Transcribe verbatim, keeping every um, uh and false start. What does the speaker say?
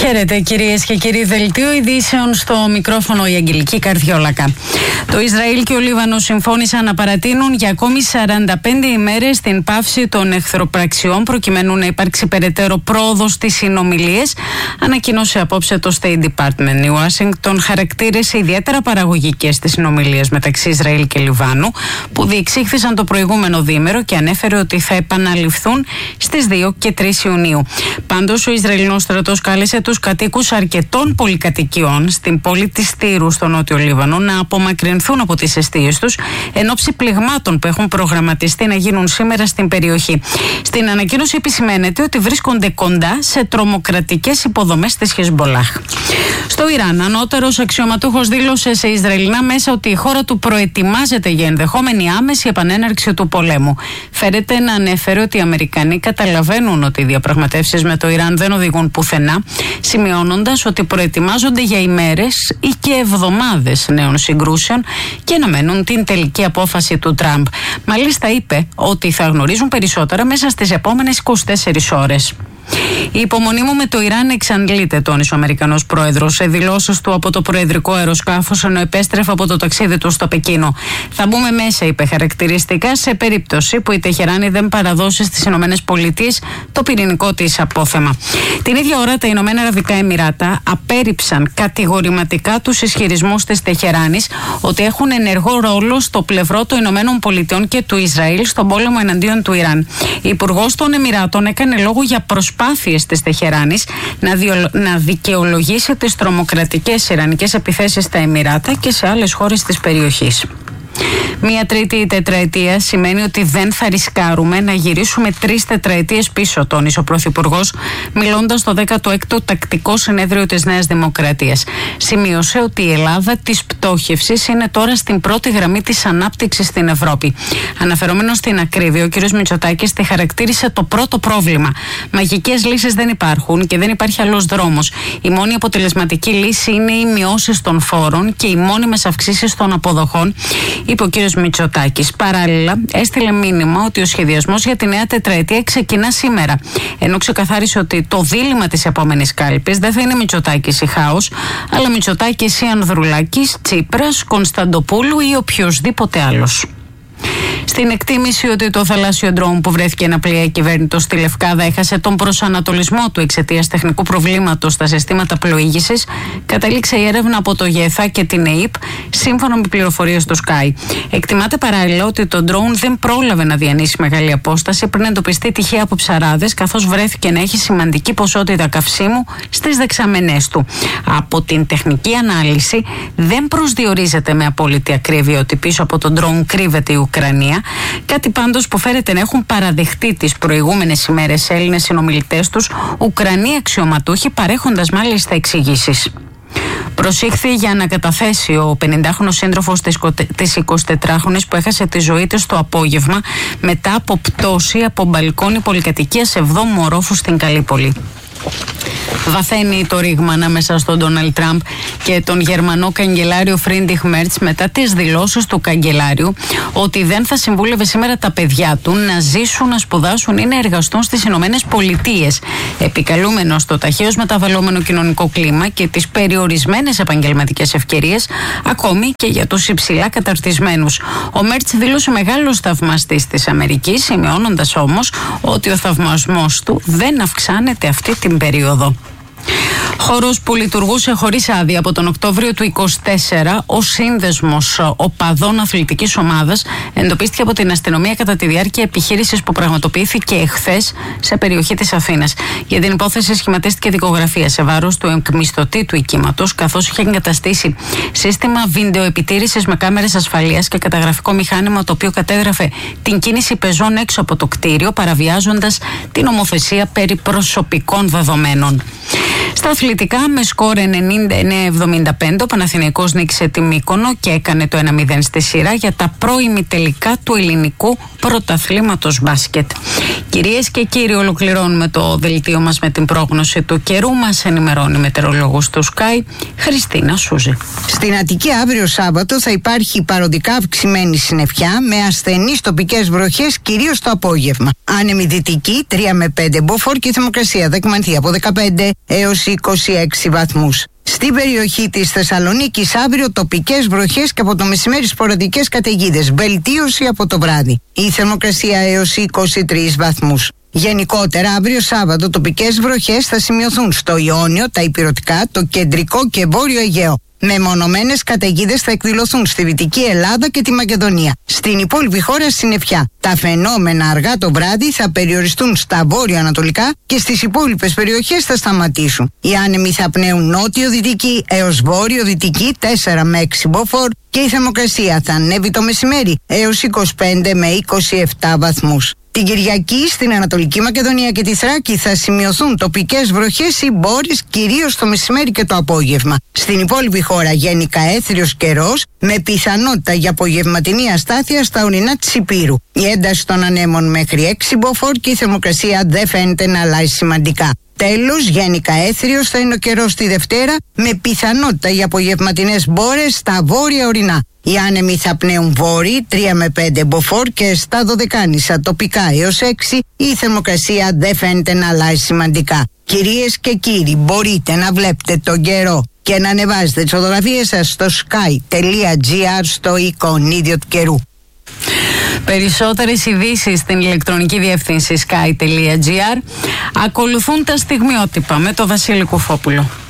Χαίρετε κυρίες και κύριοι, δελτίο ειδήσεων στο μικρόφωνο η Αγγελική Καρδιόλακα. Το Ισραήλ και ο Λίβανος συμφώνησαν να παρατείνουν για ακόμη σαράντα πέντε ημέρες την πάυση των εχθροπραξιών προκειμένου να υπάρξει περαιτέρω πρόοδος στις συνομιλίες, ανακοινώσε απόψε το State Department. Η Ουάσιγκτον χαρακτήρισε ιδιαίτερα παραγωγικές τις συνομιλίες μεταξύ Ισραήλ και Λιβάνου που διεξήχθησαν το προηγούμενο διήμερο και ανέφερε ότι θα επαναληφθούν στις δύο και τρεις Ιουνίου. Πάντως, ο Ισραηλινός στρατός κάλεσε τους κατοίκους αρκετών πολυκατοικιών στην πόλη της Τύρου στο νότιο Λίβανο να απομακρυνθούν από τις εστίες τους εν ώψη πληγμάτων που έχουν προγραμματιστεί να γίνουν σήμερα στην περιοχή. Στην ανακοίνωση επισημαίνεται ότι βρίσκονται κοντά σε τρομοκρατικές υποδομές της Χεσμπολάχ. Στο Ιράν, ανώτερος αξιωματούχος δήλωσε σε Ισραηλινά μέσα ότι η χώρα του προετοιμάζεται για ενδεχόμενη άμεση επανέναρξη του πολέμου. Φέρεται να ανέφερε ότι οι Αμερικανοί καταλαβαίνουν ότι οι διαπραγματεύσεις με το Ιράν δεν οδηγούν πουθενά, σημειώνοντας ότι προετοιμάζονται για ημέρες ή και εβδομάδες νέων συγκρούσεων και αναμένουν την τελική απόφαση του Τραμπ. Μάλιστα είπε ότι θα γνωρίζουν περισσότερα μέσα στις επόμενες είκοσι τέσσερις ώρες. Η υπομονή μου με το Ιράν εξαντλείται, τόνισε ο Αμερικανός πρόεδρος σε δηλώσεις του από το προεδρικό αεροσκάφος ενώ επέστρεφε από το ταξίδι του στο Πεκίνο. Θα μπούμε μέσα, είπε χαρακτηριστικά, σε περίπτωση που η Τεχεράνη δεν παραδώσει στις ΗΠΑ το πυρηνικό της απόθεμα. Την ίδια ώρα, τα Ηνωμένα Αραβικά Εμιράτα απέρριψαν κατηγορηματικά τους ισχυρισμούς της Τεχεράνης ότι έχουν ενεργό ρόλο στο πλευρό των Ηνωμένων Πολιτειών και του Ισραήλ στον πόλεμο εναντίον του Ιράν. Η Υπουργός των Εμιράτων έκανε λόγο για προσπάθειες της Τεχεράνης να, διο... να δικαιολογήσει τις τρομοκρατικές ιρανικές επιθέσεις στα Εμιράτα και σε άλλες χώρες της περιοχής. Μία τρίτη τετραετία σημαίνει ότι δεν θα ρισκάρουμε να γυρίσουμε τρεις τετραετίες πίσω, τόνισε ο Πρωθυπουργός, μιλώντας στο δέκατο έκτο τακτικό συνέδριο της Νέας Δημοκρατίας. Σημείωσε ότι η Ελλάδα της πτώχευσης είναι τώρα στην πρώτη γραμμή της ανάπτυξης στην Ευρώπη. Αναφερόμενος στην ακρίβεια, ο κ. Μητσοτάκης τη χαρακτήρισε το πρώτο πρόβλημα. Μαγικές λύσεις δεν υπάρχουν και δεν υπάρχει άλλος δρόμος. Η μόνη αποτελεσματική λύση είναι οι μειώσεις των φόρων και οι μόνιμες αυξήσεις των αποδοχών, είπε ο κ. Μητσοτάκης. Παράλληλα, έστειλε μήνυμα ότι ο σχεδιασμός για τη νέα τετραετία ξεκινά σήμερα. Ενώ ξεκαθάρισε ότι το δίλημμα της επόμενης κάλπης δεν θα είναι Μητσοτάκης ή Χάος, αλλά Μητσοτάκης ή Ανδρουλάκης, Τσίπρας, Κωνσταντοπούλου ή οποιοσδήποτε άλλος. Στην εκτίμηση ότι το θαλάσσιο ντρόουν που βρέθηκε ένα πλοία κυβέρνητο στη Λευκάδα έχασε τον προσανατολισμό του εξαιτίας τεχνικού προβλήματος στα συστήματα πλοήγησης, κατέληξε η έρευνα από το ΓΕΘΑ και την ΕΥΠ, σύμφωνα με πληροφορίες του Sky. Εκτιμάται παράλληλα ότι το ντρόουν δεν πρόλαβε να διανύσει μεγάλη απόσταση πριν εντοπιστεί τυχαία από ψαράδες, καθώς βρέθηκε να έχει σημαντική ποσότητα καυσίμου στις δεξαμενές του. Από την τεχνική ανάλυση δεν προσδιορίζεται με απόλυτη ακρίβεια ότι πίσω από τον ντρόουν κρύβεται η Ουκρανία. Κάτι πάντως που φέρεται να έχουν παραδεχτεί τις προηγούμενες ημέρες Έλληνες συνομιλητές τους, Ουκρανοί αξιωματούχοι, παρέχοντας μάλιστα εξηγήσεις. Προσήχθη για να καταθέσει ο πενηντάχρονος σύντροφος της εικοσιτετράχρονης που έχασε τη ζωή της το απόγευμα μετά από πτώση από μπαλκόνι πολυκατοικίας εβδόμου ορόφου στην Καλύπολη. Βαθαίνει το ρήγμα ανάμεσα στον Ντόναλντ Τραμπ και τον Γερμανό καγκελάριο Φρίντριχ Μέρτς μετά τις δηλώσεις του καγκελάριου ότι δεν θα συμβούλευε σήμερα τα παιδιά του να ζήσουν, να σπουδάσουν ή να εργαστούν στις Ηνωμένες Πολιτείες, επικαλούμενος το ταχαίως μεταβαλλόμενο κοινωνικό κλίμα και τις περιορισμένες επαγγελματικές ευκαιρίες, ακόμη και για τους υψηλά καταρτισμένους. Ο Μέρτς δήλωσε μεγάλος θαυμαστής της Αμερικής, σημειώνοντας όμως ότι ο θαυμασμός του δεν αυξάνεται αυτή την περίοδο. Χώρος που λειτουργούσε χωρίς άδεια από τον Οκτώβριο του είκοσι τέσσερα, ο σύνδεσμος οπαδών αθλητικής ομάδας εντοπίστηκε από την αστυνομία κατά τη διάρκεια επιχείρησης που πραγματοποιήθηκε εχθές σε περιοχή της Αθήνας. Για την υπόθεση σχηματίστηκε δικογραφία σε βάρος του εκμισθωτή του οικήματος, καθώς είχε εγκαταστήσει σύστημα βιντεοεπιτήρησης με κάμερες ασφαλείας και καταγραφικό μηχάνημα το οποίο κατέγραφε την κίνηση πεζών έξω από το κτίριο, παραβιάζοντας την νομοθεσία περί προσωπικών δεδομένων. Στα αθλητικά, με σκορ ενενήντα εννέα εβδομήντα πέντε, ο Παναθηναϊκός νίκησε τη Μύκονο και έκανε το ένα μηδέν στη σειρά για τα πρώιμιτελικά του ελληνικού πρωταθλήματος μπάσκετ. Κυρίες και κύριοι, ολοκληρώνουμε το δελτίο μας με την πρόγνωση του καιρού. Μας ενημερώνει η μετεωρολόγος του Sky, Χριστίνα Σούζη. Στην Αττική αύριο Σάββατο θα υπάρχει παροδικά αυξημένη συννεφιά με ασθενείς τοπικές βροχές κυρίως το απόγευμα. Άνεμη δυτική τρία με πέντε μποφόρ και η θερμοκρασία θα εκμανθεί από δεκαπέντε έως είκοσι έξι βαθμούς. Στην περιοχή της Θεσσαλονίκης αύριο τοπικές βροχές και από το μεσημέρι σποραδικές καταιγίδες. Βελτίωση από το βράδυ. Η θερμοκρασία έως είκοσι τρεις βαθμούς. Γενικότερα, αύριο Σάββατο τοπικές βροχές θα σημειωθούν στο Ιόνιο, τα Ηπειρωτικά, το κεντρικό και βόρειο Αιγαίο. Μεμονωμένες καταιγίδες θα εκδηλωθούν στη Δυτική Ελλάδα και τη Μακεδονία. Στην υπόλοιπη χώρα συννεφιά. Τα φαινόμενα αργά το βράδυ θα περιοριστούν στα βόρειο-ανατολικά και στις υπόλοιπες περιοχές θα σταματήσουν. Οι άνεμοι θα πνέουν νότιο-δυτική έως βόρειο-δυτική τέσσερα με έξι μποφόρ και η θερμοκρασία θα ανέβει το μεσημέρι έως είκοσι πέντε με είκοσι επτά βαθμούς. Την Κυριακή στην Ανατολική Μακεδονία και τη Θράκη θα σημειωθούν τοπικές βροχές ή μπόρεις κυρίως το μεσημέρι και το απόγευμα. Στην υπόλοιπη χώρα γενικά έθριος καιρός με πιθανότητα για απογευματινή αστάθεια στα ορεινά της Ηπείρου. Η ένταση των ανέμων μέχρι έξι μποφόρ και η θερμοκρασία δεν φαίνεται να αλλάζει σημαντικά. Τέλος, γενικά έθριος θα είναι ο καιρός τη Δευτέρα με πιθανότητα για απογευματινές μπόρες στα βόρεια ορεινά. Οι άνεμοι θα πνέουν βόρειοι τρία με πέντε μποφόρ και στα Δωδεκάνησα τοπικά έως έξι η θερμοκρασία δεν φαίνεται να αλλάζει σημαντικά. Κυρίες και κύριοι, μπορείτε να βλέπετε τον καιρό και να ανεβάζετε τις φωτογραφίες σας στο sky τελεία gr στο εικονίδιο του καιρού. Περισσότερες ειδήσεις στην ηλεκτρονική διεύθυνση sky τελεία gr. Ακολουθούν τα στιγμιότυπα με το Βασίλη Κουφόπουλο.